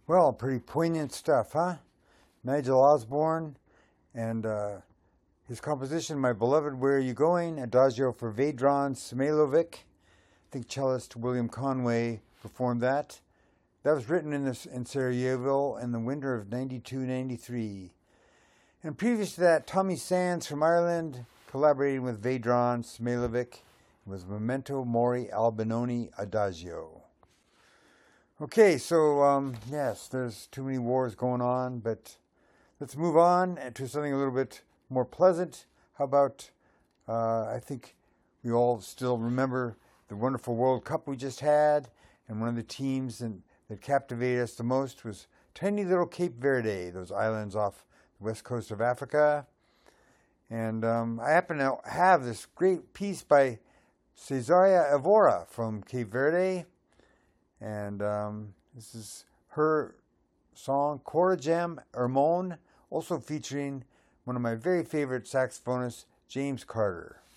Well, pretty poignant stuff, huh? Nigel Osborne and his composition, My Beloved, Where Are You Going? Adagio for Vedran Smilovic. I think cellist William Conway performed that. That was written in Sarajevo in the winter of 92-93. And previous to that, Tommy Sands from Ireland collaborating with Vedran Smilovic was Memento Mori Albinoni Adagio. Okay, so yes, there's too many wars going on, but let's move on to something a little bit more pleasant. How about, I think we all still remember the wonderful World Cup we just had, and one of the teams that captivated us the most was tiny little Cape Verde, those islands off the west coast of Africa. And I happen to have this great piece by Cesaria Evora from Cape Verde. And this is her song, Coragem Ermone, also featuring one of my very favorite saxophonists, James Carter.